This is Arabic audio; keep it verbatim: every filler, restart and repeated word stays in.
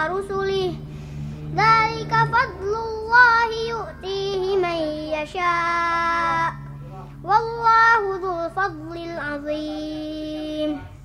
رسله ذلك فضل الله يؤتيه من يشاء والله ذو الفضل العظيم.